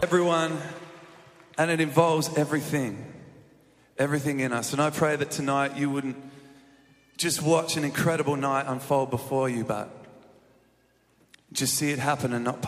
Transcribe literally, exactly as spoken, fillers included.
Everyone, and it involves everything, everything in us. And I pray that tonight you wouldn't just watch an incredible night unfold before you, but just see it happen and not